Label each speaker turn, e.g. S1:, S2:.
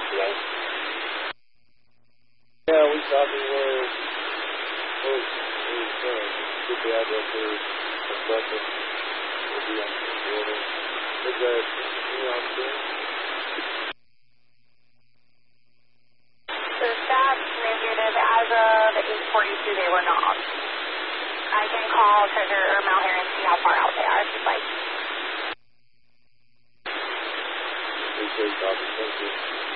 S1: PA.
S2: Yeah, we copy where get the address here, construction, will be on the order. Is that on screen?
S1: The staff negative as of 8:42, they were not. I can call Treasure or Malheur and see how far out they are if you'd like.
S2: Appreciate copy. Thank you.